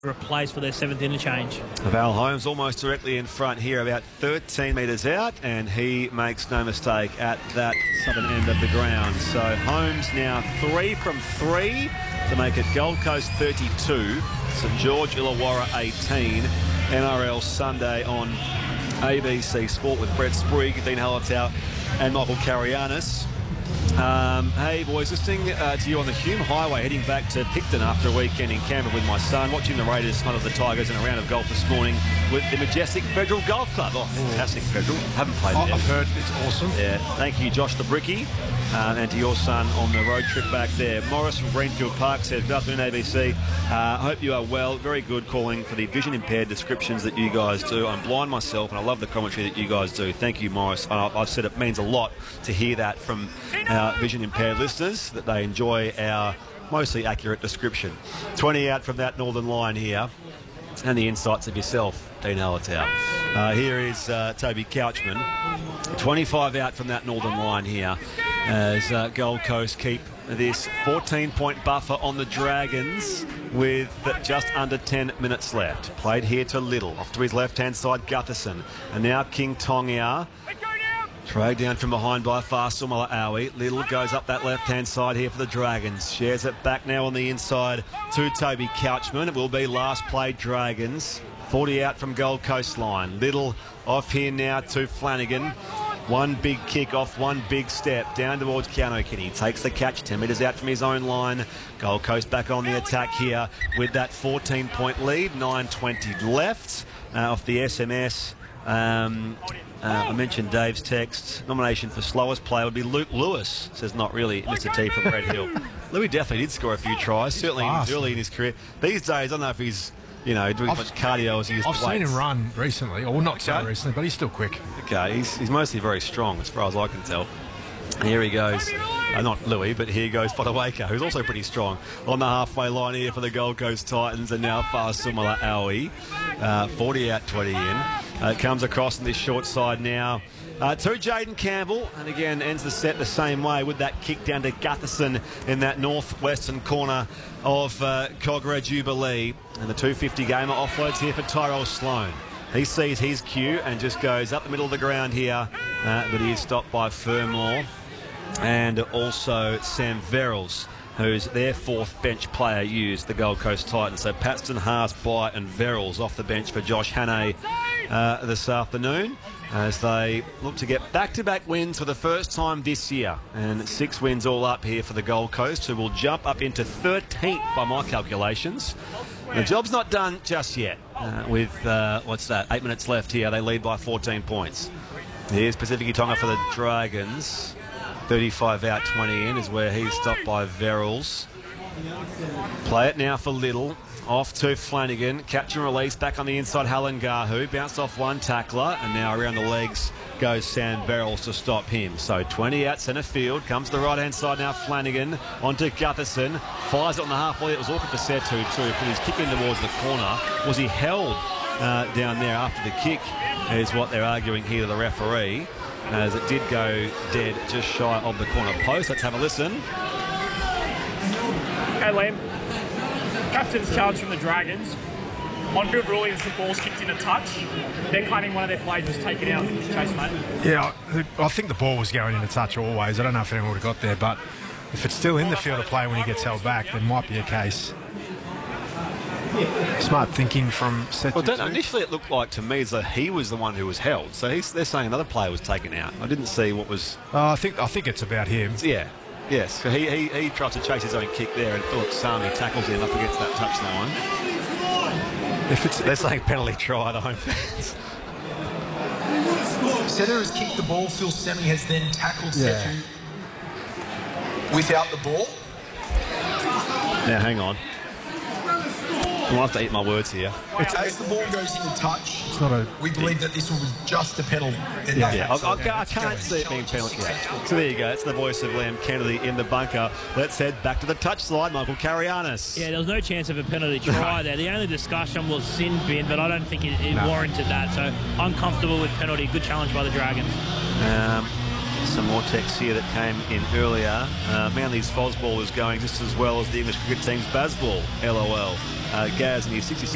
replaced for their 7th interchange. Val Holmes almost directly in front here, about 13 metres out, and he makes no mistake at that southern end of the ground. So Holmes now 3 from 3 to make it Gold Coast 32, St George Illawarra 18. NRL Sunday on ABC Sport with Brett Sprigg, Dean Hallertau and Michael Carianis. Hey boys, listening to you on the Hume Highway heading back to Picton after a weekend in Canberra with my son, watching the Raiders smother the Tigers in a round of golf this morning with the Majestic Federal Golf Club. Oh, fantastic Federal. Haven't played it yet. I've heard it's awesome. Yeah, thank you Josh the Bricky and to your son on the road trip back there. Morris from Greenfield Park says, good afternoon ABC. Hope you are well. Very good calling for the vision impaired descriptions that you guys do. I'm blind myself and I love the commentary that you guys do. Thank you, Morris. I've said it means a lot to hear that from our vision impaired listeners, that they enjoy our mostly accurate description. 20 out from that northern line here, and the insights of yourself, Dean Hallertau. Here is Toby Couchman. 25 out from that northern line here as Gold Coast keep this 14-point buffer on the Dragons with just under 10 minutes left. Played here to Little, off to his left-hand side, Gutherson, and now King Tongia. Dragged down from behind by Farsumala Aui. Little goes up that left-hand side here for the Dragons. Shares it back now on the inside to Toby Couchman. It will be last play Dragons. 40 out from Gold Coast line. Little off here now to Flanagan. One big kick off, one big step down towards Keanu Kenny. Takes the catch 10 metres out from his own line. Gold Coast back on the attack here with that 14-point lead. 9:20 left off the SMS. I mentioned Dave's text. Nomination for slowest player would be Luke Lewis. Says not really, Mr. T from Red Hill. Louis definitely did score a few tries, certainly early in his career. These days, I don't know if he's, doing as much cardio as he used to. I've seen him run recently, or not so recently, but he's still quick. Okay, he's mostly very strong as far as I can tell. And here he goes. Not Louis, but here goes Fodawaker, who's also pretty strong on the halfway line here for the Gold Coast Titans, and now Farsumala Aui. 40 out, 20 in. Comes across on this short side now to Jaden Campbell, and again ends the set the same way with that kick down to Gutherson in that northwestern corner of Cogra Jubilee. And the 250 gamer offloads here for Tyrell Sloan. He sees his cue and just goes up the middle of the ground here, but he is stopped by Fermor and also Sam Verrills, who's their 4th bench player used, the Gold Coast Titans. So Paxton, Haas, Bye and Verrills off the bench for Josh Hannay this afternoon as they look to get back-to-back wins for the first time this year. And 6 wins all up here for the Gold Coast, who will jump up into 13th by my calculations. The job's not done just yet. With, 8 minutes left here. They lead by 14 points. Here's Pacific Tonga for the Dragons. 35 out, 20 in is where he's stopped by Verrills. Play it now for Little. Off to Flanagan. Catch and release back on the inside. Halangahu bounced off one tackler, and now around the legs goes Sam Verrills to stop him. So 20 out centre field. Comes to the right-hand side now. Flanagan onto Gutherson. Fires it on the half volley. It was awkward for Setu too. Put his kick in towards the corner. Was he held down there after the kick? Is what they're arguing here to the referee, as it did go dead just shy of the corner post. Let's have a listen. Hey Liam, captain's charge from the Dragons. On field rulings, the ball's kicked in a touch. They're claiming one of their players was taken out. Chase, mate. Yeah, I think the ball was going in a touch always. I don't know if anyone would have got there, but if it's still in the field of play when he gets held back, there might be a case. Smart thinking from Seth. Well, initially it looked like to me as though he was the one who was held. So they're saying another player was taken out. I didn't see what was. I think it's about him. Yeah. Yes. So he tried to chase his own kick there, and Philip Sami tackles him up against that touchline. They're saying penalty try, the home fans. Setter has kicked the ball. Phil Sami has then tackled Setu without the ball. Now hang on. I'll have to eat my words here. As the ball goes into touch, we believe that this will be just a penalty. I can't see it being penalty. Yeah. So there you go. It's the voice of Liam Kennedy in the bunker. Let's head back to the touchline. Michael Carianis. Yeah, there was no chance of a penalty try there. The only discussion was sin bin, but I don't think it warranted that. So I'm comfortable with penalty. Good challenge by the Dragons. Some more text here that came in earlier. Manly's Fosball is going just as well as the English cricket team's Bazball. LOL. Gaz in your 66.